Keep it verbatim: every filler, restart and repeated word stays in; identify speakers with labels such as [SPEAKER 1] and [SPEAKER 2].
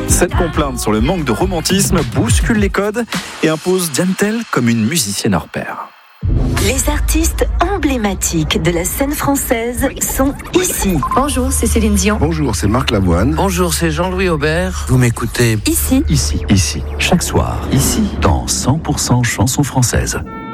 [SPEAKER 1] Cette complainte sur le manque de romantisme bouscule les codes et impose Diane Tell comme une musicienne hors pair.
[SPEAKER 2] Les artistes emblématiques de la scène française sont ici.
[SPEAKER 3] Bonjour, c'est Céline Dion.
[SPEAKER 4] Bonjour, c'est Marc Lavoine.
[SPEAKER 5] Bonjour, c'est Jean-Louis Aubert. Vous m'écoutez
[SPEAKER 2] Ici.
[SPEAKER 6] Ici, ici, chaque soir, ici, dans cent pour cent chansons françaises.